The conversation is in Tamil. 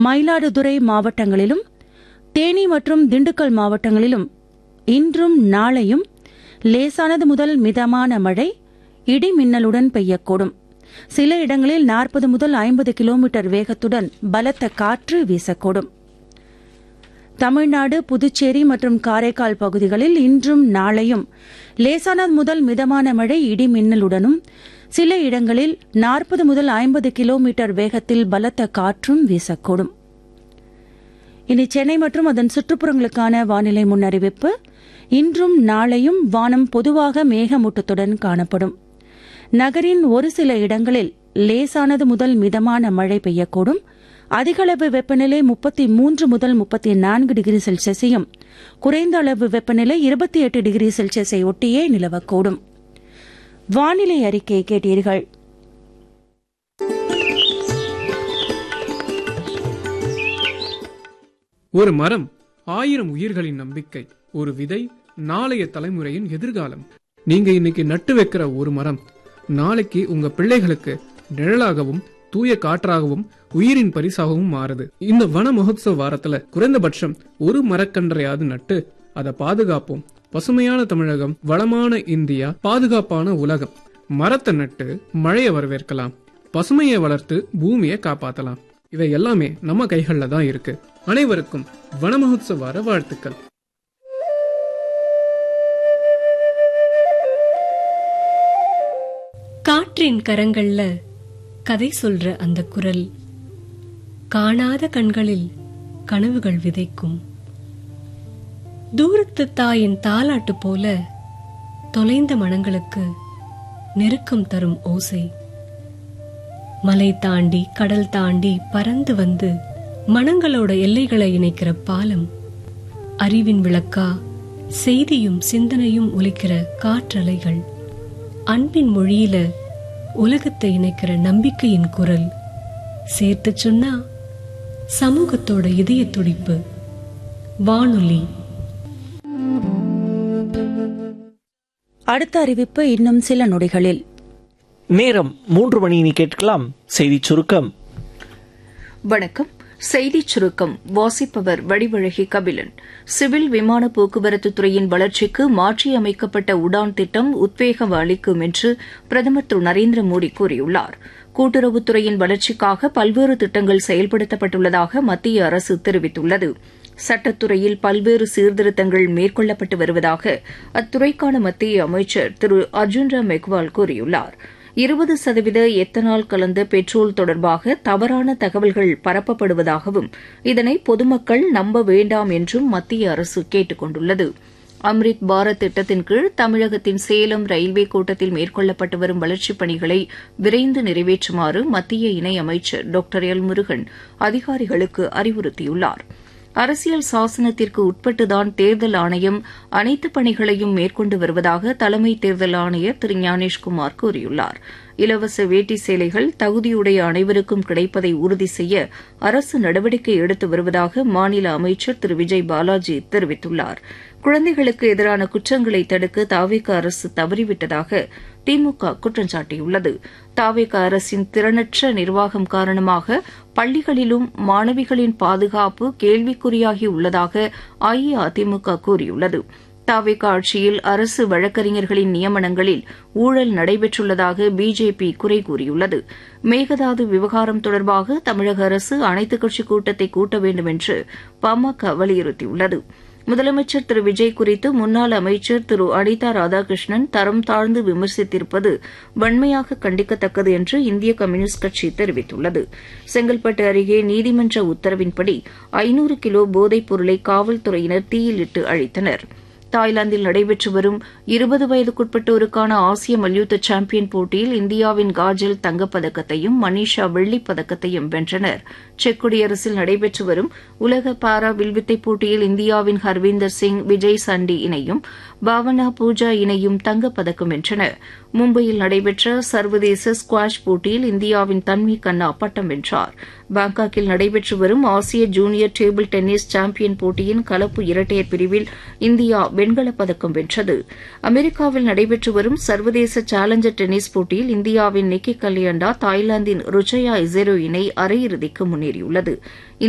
மயிலாடுதுறை மாவட்டங்களிலும் தேனி மற்றும் திண்டுக்கல் மாவட்டங்களிலும் இன்றும் நாளையும் லேசானது முதல் மிதமான மழை இடி மின்னலுடன் பெய்யக்கூடும். சில இடங்களில் 40 முதல் 50 கிலோமீட்டர் வேகத்துடன் பலத்த காற்று வீசக்கூடும். தமிழ்நாடு, புதுச்சேரி மற்றும் காரைக்கால் பகுதிகளில் இன்றும் நாளையும் லேசானது முதல் மிதமான மழை இடி மின்னலுடனும் சில இடங்களில் 40 முதல் 50 கிலோமீட்டர் வேகத்தில் பலத்த காற்றும் வீசக்கூடும். இனி சென்னை மற்றும் அதன் சுற்றுப்புறங்களுக்கான வானிலை முன்னறிவிப்பு. இன்றும் நாளையும் வானம் பொதுவாக மேகமூட்டத்துடன் காணப்படும். நகரின் ஒரு சில இடங்களில் லேசானது முதல் மிதமான மழை பெய்யக்கூடும். அதிகளவு வெப்பநிலை 33 முதல் 34 டிகிரி செல்சியஸையும் குறைந்த அளவு வெப்பநிலை 28 டிகிரி செல்சியஸை ஒட்டியே நிலவக்கூடும். வானிலை அறிக்கை கேட்டீர்கள். ஒரு மரம் 1000 உயிர்களின் நம்பிக்கை. ஒரு விதை நாளைய தலைமுறையின் எதிர்காலம். நீங்க இன்னைக்கு நட்டு வைக்கிற ஒரு மரம் நாளைக்கு உங்க பிள்ளைகளுக்கு நிழலாகவும் தூய காற்றாகவும் உயிரின் பரிசாகவும் மாறுது. இந்த வன மகோத்சவ வாரத்துல குறைந்தபட்சம் ஒரு மரக்கன்றையாவது நட்டு அதை பாதுகாப்போம். பசுமையான தமிழகம், வளமான இந்தியா, பாதுகாப்பான உலகம். மரத்தை நட்டு மழையை வரவேற்கலாம், பசுமையை வளர்த்து பூமியை காப்பாத்தலாம். இவை எல்லாமே நம்ம கைகள்ல தான் இருக்கு. அனைவருக்கும் வன மகோத்சவ வார வாழ்த்துக்கள். காற்றின் கரங்கள்ல கதை சொல்ற அந்த குரல், காணாத கண்களில் கனவுகள் விதைக்கும். தூரத்து தாயின் தாலாட்டு போல தொலைந்த மனங்களுக்கு நெருக்கம் தரும் ஓசை. மலை தாண்டி கடல் தாண்டி பறந்து வந்து மனங்களோட எல்லைகளை இணைக்கிற பாலம். அறிவின் விளக்கா செய்தியும் சிந்தனையும் ஒலிக்கிற காற்றலைகள். அன்பின் மொழியில உலகத்தை இணைக்கிற நம்பிக்கையின் குரல். சேர்த்து சொன்னா சமூகத்தோட இதய துடிப்பு. வானொலி. அடுத்த அறிவிப்பு இன்னும் சில நொடிகளில். நேரம் 3 மணி. கேட்கலாம் செய்தி சுருக்கம். வணக்கம். செய்திச் சுருக்கம் வாசிப்பவர் வடிவழகி கபிலன். சிவில் விமான போக்குவரத்து துறையின் வளர்ச்சிக்கு மாற்றியமைக்கப்பட்ட உடான் திட்டம் உத்வேகம் அளிக்கும் என்று பிரதமர் திரு நரேந்திர மோடி கூறியுள்ளார். கூட்டுறவுத்துறையின் வளர்ச்சிக்காக பல்வேறு திட்டங்கள் செயல்படுத்தப்பட்டுள்ளதாக மத்திய அரசு தெரிவித்துள்ளது. சட்டத்துறையில் பல்வேறு சீர்திருத்தங்கள் மேற்கொள்ளப்பட்டு வருவதாக அத்துறைக்கான மத்திய அமைச்சர் திரு அர்ஜுன் ராம் மெக்வால் கூறியுள்ளார். 20% எத்தனால் கலந்த பெட்ரோல் தொடர்பாக தவறான தகவல்கள் பரப்பப்படுவதாகவும் இதனை பொதுமக்கள் நம்ப வேண்டாம் என்றும் மத்திய அரசு கேட்டுக் கொண்டுள்ளது. அம்ரித் பாரத் திட்டத்தின் கீழ் தமிழகத்தின் சேலம் ரயில்வே கோட்டத்தில் மேற்கொள்ளப்பட்டு வரும் வளர்ச்சிப் பணிகளை விரைந்து நிறைவேற்றுமாறு மத்திய இணையமைச்சர் டாக்டர் எல் முருகன் அதிகாரிகளுக்கு அறிவுறுத்தியுள்ளார். அரசியல் சாசனத்திற்கு உட்பட்டுதான் தேர்தல் ஆணையம் அனைத்து பணிகளையும் மேற்கொண்டு வருவதாக தலைமை தேர்தல் ஆணையர் திரு ஞானேஷ்குமார் கூறியுள்ளார். இலவச வேட்டி சேலைகள் தகுதியுடைய அனைவருக்கும் கிடைப்பதை உறுதி செய்ய அரசு நடவடிக்கை எடுத்து வருவதாக மாநில அமைச்சர் திரு விஜய் பாலாஜி தெரிவித்துள்ளார். குழந்தைகளுக்கு எதிரான குற்றங்களை தடுக்க தாவேக அரசு தவறிவிட்டதாக திமுக குற்றம் சாட்டியுள்ளது. தாவேக அரசின் திறனற்ற நிர்வாகம் காரணமாக பள்ளிகளிலும் மாணவிகளின் பாதுகாப்பு கேள்விக்குறியாகி உள்ளதாக அஇஅதிமுக கூறியுள்ளது. தாவேக ஆட்சியில் அரசு வழக்கறிஞர்களின் நியமனங்களில் ஊழல் நடைபெற்றுள்ளதாக பிஜேபி குறை கூறியுள்ளது. மேகதாது விவகாரம் தொடர்பாக தமிழக அரசு அனைத்துக் கட்சிக் கூட்டத்தை கூட்ட வேண்டும் என்று பாமக வலியுறுத்தியுள்ளது. முதலமைச்சர் திரு விஜய் குறித்து முன்னாள் அமைச்சர் திரு அனிதா ராதாகிருஷ்ணன் தரம் தாழ்ந்து விமர்சித்திருப்பது வன்மையாக கண்டிக்கத்தக்கது என்று இந்திய கம்யூனிஸ்ட் கட்சி தெரிவித்துள்ளது. செங்கல்பட்டு அருகே நீதிமன்ற உத்தரவின்படி 500 கிலோ போதைப் பொருளை காவல்துறையினர் தீயிலிட்டு அழித்தனர். தாய்லாந்தில் நடைபெற்று வரும் 20 வயதுக்குட்பட்டோருக்கான ஆசிய மல்யுத்த சாம்பியன் போட்டியில் இந்தியாவின் காஜல் தங்கப்பதக்கத்தையும் மனிஷா வெள்ளிப் பதக்கத்தையும் வென்றனர். செக் குடியரசில் நடைபெற்று வரும் உலக பாரா வில்வித்தை போட்டியில் இந்தியாவின் ஹர்வீந்தர் சிங், விஜய் சண்டி இணையும் பாவனா பூஜா இணையும் தங்கப்பதக்கம் வென்றனர். மும்பையில் நடைபெற்ற சர்வதேச ஸ்குவாஷ் போட்டியில் இந்தியாவின் தன்வி கண்ணா பட்டம் வென்றார். பாங்காக்கில் நடைபெற்று வரும் ஆசிய ஜூனியர் டேபிள் டென்னிஸ் சாம்பியன் போட்டியின் கலப்பு இரட்டையர் பிரிவில் இந்தியா வெண்கலப் பதக்கம் வென்றது. அமெரிக்காவில் நடைபெற்று வரும் சர்வதேச சேலஞ்சர் டென்னிஸ் போட்டியில் இந்தியாவின் நிக்கி கல்யாண்டா தாய்லாந்தின் ருச்சயா இசேரோ இணை அரையிறுதிக்கு முன்னேறியுள்ளது.